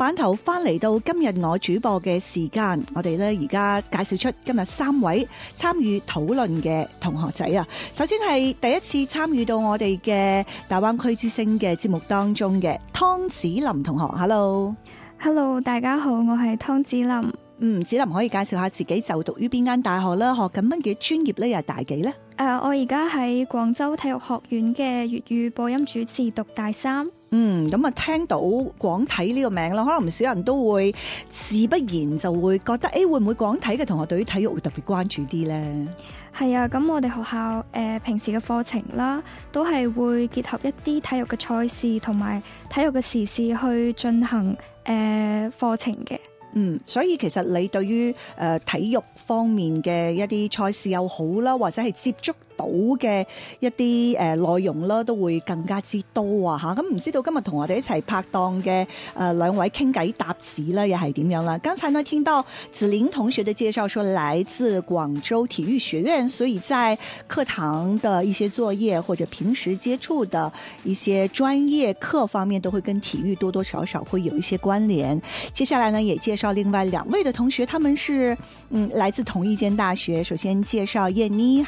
版頭翻嚟到今日我主播嘅時間，我哋咧而家介紹出今日3位參與討論嘅同學仔啊。首先係第一次參與到我哋嘅大灣區之聲嘅節目當中嘅湯子霖同學 ，Hello， 大家好，我係湯子霖。 子霖可以介紹下自己就讀於邊間大學啦，學緊乜嘅專業呢？又係大幾呢？ 我而家喺廣州體育學院嘅粵語播音主持讀大3。 咁啊，聽到廣體呢個名啦，可能唔少人都會自不然就會覺得，會唔會廣體嘅同學對於體育會特別關注啲呢？ 係啊，咁我哋學校平時嘅課程啦，都係會結合一啲體育嘅賽事同埋體育嘅時事去進行課程嘅。 所以其實你對於體育方面嘅一啲賽事又好啦，或者係接觸到嘅一啲內容啦，都會更加之多啊吓。咁唔知道今日同我哋一齊拍檔嘅兩位傾偈搭子啦，又係點樣啦？剛才呢聽到子霖同學的介紹，說來自廣州體育學院，所以在課堂的一些作業或者平時接觸的一些專業課方面，都會跟體育多多少少會有一些關聯。接下來呢，也介紹另外2位的同學，他們是來自同一間大學。首先介紹燕妮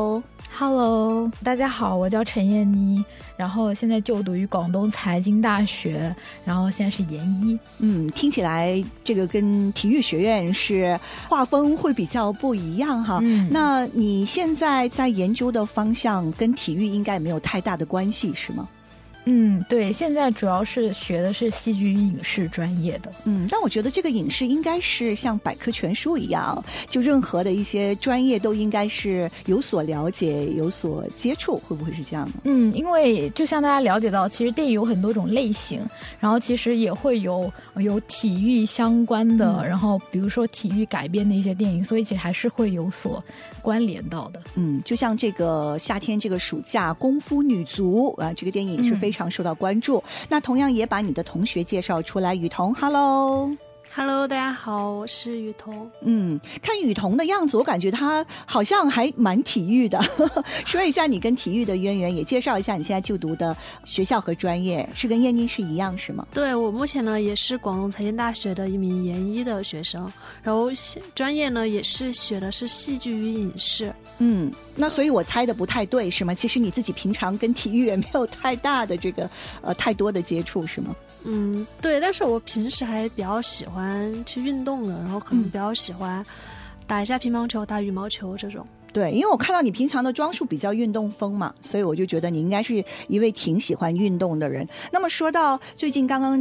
，Hello， 大家好，我叫陳燕妮，然後現在就讀於廣東財經大學，然後現在是研一。 聽起來這個跟體育學院是畫風會比較不一樣哈。那你現在在研究的方向跟體育應該沒有太大的關係，是嗎？ 對，現在主要是學的是戲劇與影視專業的。 但我覺得這個影視應該是像百科全書一樣，就任何的一些專業都應該是有所了解、有所接觸，會不會是這樣的？ 因為就像大家了解到，其實電影有很多種類型，然後其實也會有體育相關的，然後比如說體育改編的一些電影，所以其實還是會有所關聯到的。 就像這個夏天這個暑假功夫女足啊，這個電影是非常受到關注。那同樣也把你的同學介紹出來，雨桐 ，Hello， 大家好，我是雨桐。 看雨桐的樣子，我感覺他好像還蠻體育的。說一下你跟體育的淵源，也介紹一下你現在就讀的學校和專業，是跟燕妮是一樣，是嗎？ 對，我目前呢也是廣東財經大學的一名研一的學生，然後專業呢也是學的是戲劇與影視。 那所以我猜的不太對，是嗎？其實你自己平常跟體育也沒有太大的這個太多的接觸，是嗎？ 對，但是我平時還比較喜歡去運動的，然後可能比較喜歡打一下乒乓球、打羽毛球這種。 對，因為我看到你平常的裝束比較運動風嘛，所以我就覺得你應該是一位挺喜歡運動的人。那麼說到最近剛剛